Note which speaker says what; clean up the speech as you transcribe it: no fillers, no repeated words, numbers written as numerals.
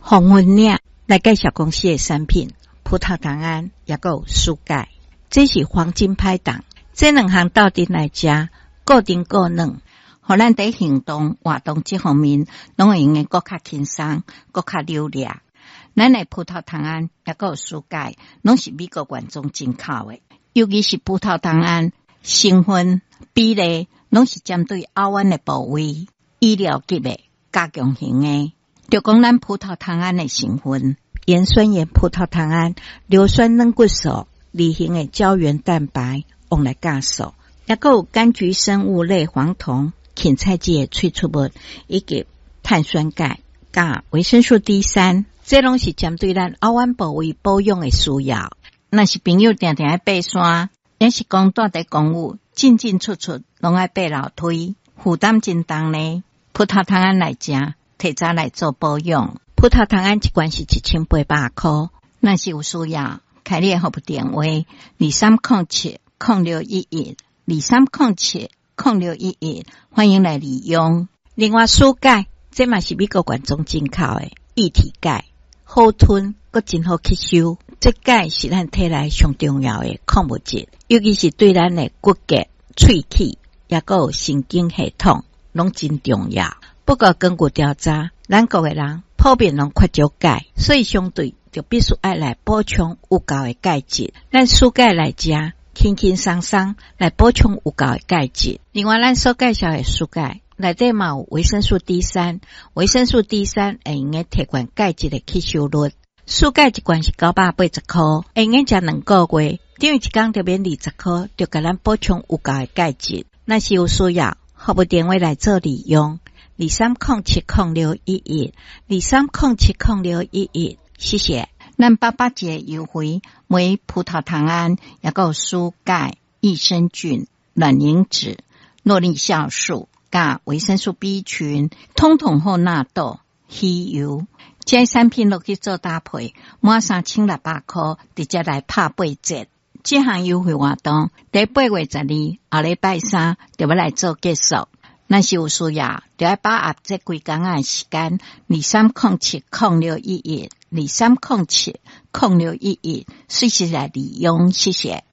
Speaker 1: 红云岭来介绍公司的产品，葡萄糖胺也有蔬钙，这是黄金拍档。这两项斗阵来食，固定固软，互咱在行动活动这方面，拢会用得更较轻松，更较流利。咱的葡萄糖胺也有蔬钙，拢是美国原装进口的，尤其是葡萄糖胺成分比例，拢是针对睾丸的部位，医疗级的加强型的。就讲咱葡萄糖胺的成分，盐酸盐葡萄糖胺、硫酸软骨素、离型的胶原蛋白，用来加速，也有柑橘生物类黄酮、芹菜剂的萃取物，以及碳酸钙、加维生素 D3， 这拢是针对咱睾丸部位保养的需要。若是朋友定定爱爬山，也是讲住在公寓，进进出出拢爱爬楼梯，负担真重呢。葡萄糖胺来食，提早来做保养。葡萄糖胺一罐是1800块，若是有需要，开你的服务电话23070611 23070611，欢迎来利用。另外，蔬钙这嘛是美国原装进口的液体钙，好吞，阁真好吸收。这钙是咱体内上重要的矿物质，尤其是对咱的骨骼、喙齿，也有神经系统，拢真重要。不过根据调查，咱国的人普遍拢缺少钙，所以相对就必须爱来补充有够的钙质。咱蔬钙来食，轻轻松松来补充有够的钙质。另外，咱所介绍的蔬钙内底嘛有维生素 D3， 维生素 D3 会用来提悬钙质的吸收率。蔬钙一罐是980块，会用来食2个月，等于一天就免20块，就给咱补充有够的钙质。若是有需要，服务电话来做利用。23070611 23070611，谢谢。咱881的优惠，为葡萄糖胺，也有蔬钙、益生菌、卵磷脂、诺丽酵素、加维生素 B 群，统统好纳豆、鱼油，这产品落去做搭配，满3600块，直接来拍8折。这项优惠活动，在8月12后礼拜3就要来做结束。若是有需要，就要把握这几天的时间，23070611 23070611，随时来利用，谢谢。